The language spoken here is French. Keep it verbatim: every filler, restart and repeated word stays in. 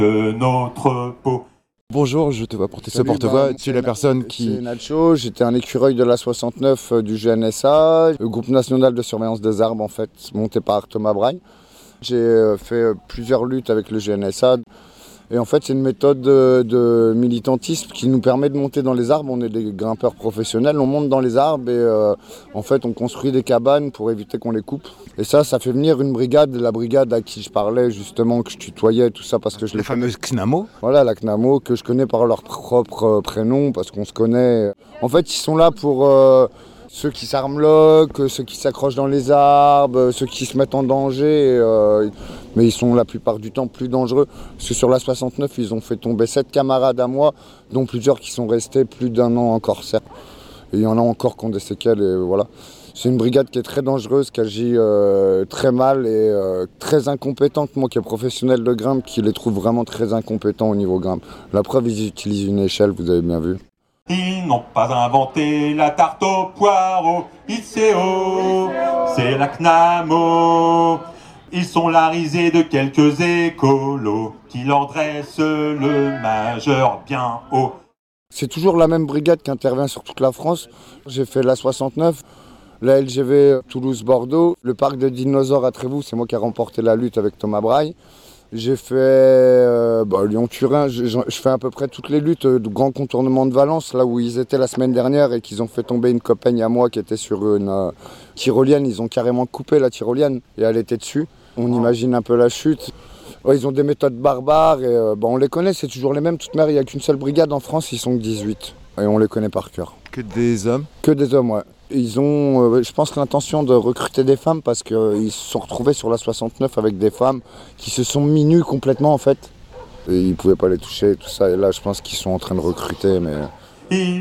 de notre peau. Bonjour, je te vois porter ce porte-voix. bah, Tu es la personne qui... C'est Nacho, j'étais un écureuil de la soixante-neuf euh, du G N S A, le groupe national de surveillance des arbres en fait, monté par Thomas Braille. J'ai euh, fait euh, plusieurs luttes avec le G N S A. Et en fait, c'est une méthode de, de militantisme qui nous permet de monter dans les arbres. On est des grimpeurs professionnels, on monte dans les arbres et euh, en fait, on construit des cabanes pour éviter qu'on les coupe. Et ça, ça fait venir une brigade, la brigade à qui je parlais justement, que je tutoyais, tout ça parce que je Les les fameuses C N A M O. Voilà, la C N A M O, que je connais par leur propre prénom parce qu'on se connaît. En fait, ils sont là pour euh, ceux qui s'armloquent, ceux qui s'accrochent dans les arbres, ceux qui se mettent en danger. Euh, mais ils sont la plupart du temps plus dangereux. Parce que sur la soixante-neuf, ils ont fait tomber sept camarades à moi, dont plusieurs qui sont restés plus d'un an en corsaire. Et il y en a encore qui ont des séquelles, et voilà. C'est une brigade qui est très dangereuse, qui agit euh, très mal et euh, très incompétente. Moi qui est professionnel de grimpe, qui les trouve vraiment très incompétents au niveau grimpe. La preuve, ils utilisent une échelle, vous avez bien vu. Ils n'ont pas inventé la tarte au poireau, I C O, c'est la C N A M O. Ils sont la risée de quelques écolos qui leur dressent le majeur bien haut. C'est toujours la même brigade qui intervient sur toute la France. J'ai fait la soixante-neuf, la L G V Toulouse-Bordeaux, le parc de dinosaures à Trévoux, c'est moi qui ai remporté la lutte avec Thomas Braille. J'ai fait euh, bah, Lyon-Turin, je, je, je fais à peu près toutes les luttes de grand contournement de Valence, là où ils étaient la semaine dernière et qu'ils ont fait tomber une copagne à moi qui était sur une euh, tyrolienne. Ils ont carrément coupé la tyrolienne et elle était dessus. On imagine un peu la chute. Ouais, ils ont des méthodes barbares et euh, bah, on les connaît, c'est toujours les mêmes. Toute mère, il n'y a qu'une seule brigade en France, ils sont que dix-huit et on les connaît par cœur. Que des hommes. Que des hommes, ouais. Ils ont, euh, je pense, l'intention de recruter des femmes parce qu'ils euh, se sont retrouvés sur la soixante-neuf avec des femmes qui se sont mis nues complètement en fait. Et ils ne pouvaient pas les toucher et tout ça. Et là, je pense qu'ils sont en train de recruter. Mais... Ils